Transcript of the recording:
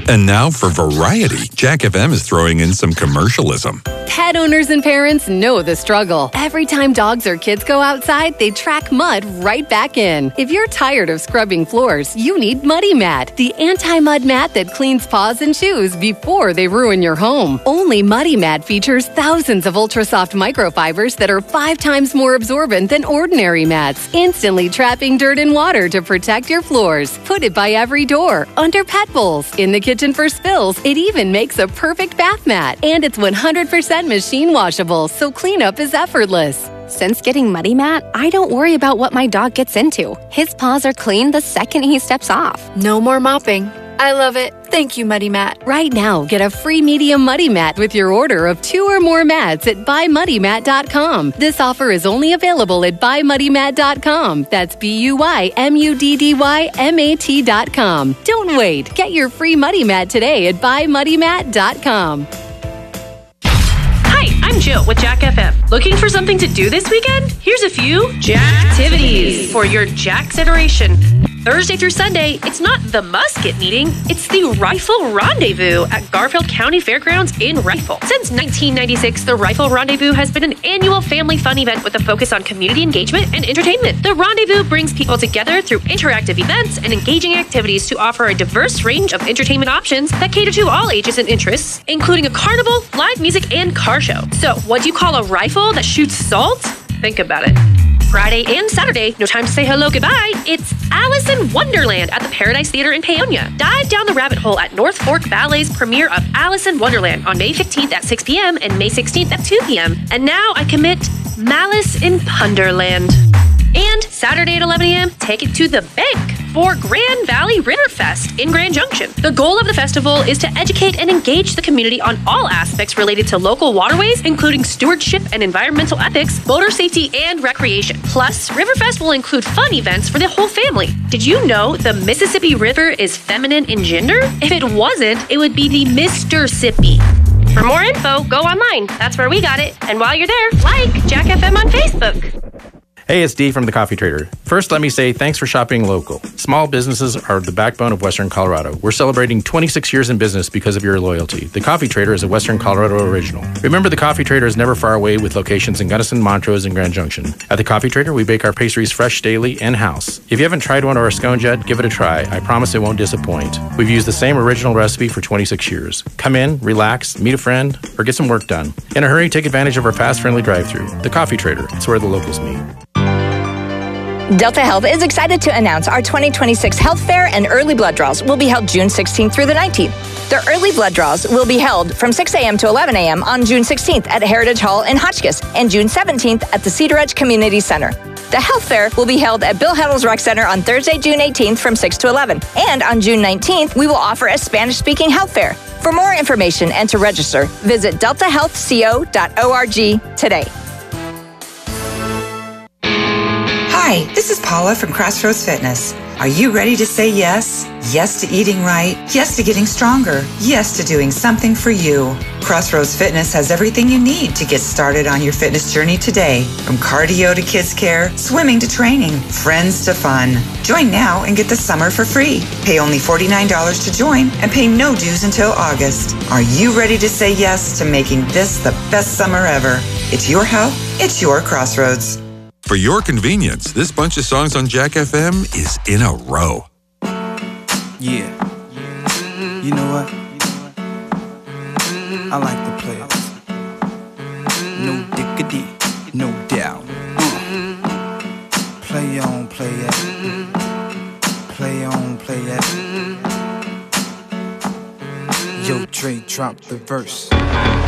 And now for variety, Jack FM is throwing in some commercialism. Pet owners and parents know the struggle. Every time dogs or kids go outside, they track mud right back in. If you're tired of scrubbing floors, you need Muddy Mat, the anti-mud mat that cleans paws and shoes before they ruin your home. Only Muddy Mat features thousands of ultra-soft microfibers that are 5 times more absorbent than ordinary mats, instantly trapping dirt and water to protect your floors. Put it by every door, under pet bowls, in the kitchen for spills. It even makes a perfect bath mat. And it's 100% machine washable, so cleanup is effortless. Since getting Muddy Mat, I don't worry about what my dog gets into. His paws are clean the second he steps off. No more mopping. I love it. Thank you, Muddy Mat. Right now, get a free medium Muddy Mat with your order of 2 or more mats at buymuddymat.com. This offer is only available at buymuddymat.com. That's BUYMUDDYMAT.com. Don't wait. Get your free Muddy Mat today at buymuddymat.com. Hi, I'm Jill with Jack FM. Looking for something to do this weekend? Here's a few Jack activities for your Jack generation. Thursday through Sunday, it's not the musket meeting, it's the Rifle Rendezvous at Garfield County Fairgrounds in Rifle. Since 1996, the Rifle Rendezvous has been an annual family fun event with a focus on community engagement and entertainment. The Rendezvous brings people together through interactive events and engaging activities to offer a diverse range of entertainment options that cater to all ages and interests, including a carnival, live music, and car show. So, what do you call a rifle that shoots salt? Think about it. Friday and Saturday, no time to say hello goodbye, it's Alice in Wonderland at the Paradise Theater in Paonia. Dive down the rabbit hole at North Fork Ballet's premiere of Alice in Wonderland on May 15th at 6 p.m. and May 16th at 2 p.m. And now I commit Malice in Punderland. And Saturday at 11 a.m., take it to the bank for Grand Valley Riverfest in Grand Junction. The goal of the festival is to educate and engage the community on all aspects related to local waterways, including stewardship and environmental ethics, motor safety, and recreation. Plus, Riverfest will include fun events for the whole family. Did you know the Mississippi River is feminine in gender? If it wasn't, it would be the Mr-Sippy. For more info, go online. That's where we got it. And while you're there, like Jack FM on Facebook. Hey, it's Dee from The Coffee Trader. First, let me say thanks for shopping local. Small businesses are the backbone of Western Colorado. We're celebrating 26 years in business because of your loyalty. The Coffee Trader is a Western Colorado original. Remember, The Coffee Trader is never far away with locations in Gunnison, Montrose, and Grand Junction. At The Coffee Trader, we bake our pastries fresh daily in-house. If you haven't tried one of our scones yet, give it a try. I promise it won't disappoint. We've used the same original recipe for 26 years. Come in, relax, meet a friend, or get some work done. In a hurry, take advantage of our fast, friendly drive-thru. The Coffee Trader. It's where the locals meet. Delta Health is excited to announce our 2026 Health Fair and Early Blood Draws will be held June 16th through the 19th. The early blood draws will be held from 6 a.m. to 11 a.m. on June 16th at Heritage Hall in Hotchkiss and June 17th at the Cedar Edge Community Center. The Health Fair will be held at Bill Heddle's Rec Center on Thursday, June 18th from 6 to 11. And on June 19th, we will offer a Spanish-speaking health fair. For more information and to register, visit deltahealthco.org today. Hi, this is Paula from Crossroads Fitness. Are you ready to say yes? Yes to eating right. Yes to getting stronger. Yes to doing something for you. Crossroads Fitness has everything you need to get started on your fitness journey today. From cardio to kids care, swimming to training, friends to fun. Join now and get the summer for free. Pay only $49 to join and pay no dues until August. Are you ready to say yes to making this the best summer ever? It's your health. It's your Crossroads. For your convenience, this bunch of songs on Jack FM is in a row. Yeah. You know what? I like to play it. No diggity, no doubt. Play on, play it. Play on, play it. Yo, Dre, drop the verse.